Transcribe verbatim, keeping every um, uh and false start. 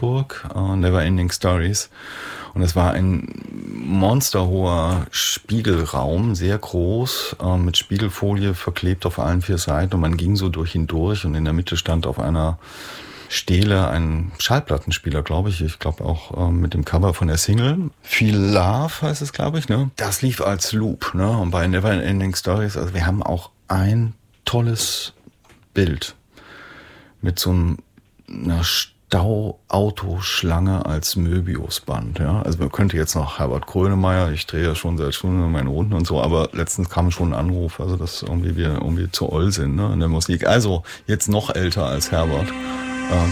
Duisburg, uh, Neverending Stories. Und es war ein monsterhoher Spiegelraum, sehr groß, uh, mit Spiegelfolie verklebt auf allen vier Seiten. Und man ging so durch ihn durch und in der Mitte stand auf einer Stele ein Schallplattenspieler, glaube ich. Ich glaube auch uh, mit dem Cover von der Single. Feel Love heißt es, glaube ich. Ne? Das lief als Loop. Ne? Und bei Neverending Stories, also wir haben auch ein tolles Bild mit so einer Stauautoschlange als Möbiusband. Ja? Also man könnte jetzt noch Herbert Grönemeyer, ich drehe ja schon seit Stunden meine Runden und so, aber letztens kam schon ein Anruf, also dass irgendwie wir irgendwie zu oll sind, ne, in der Musik. Also jetzt noch älter als Herbert.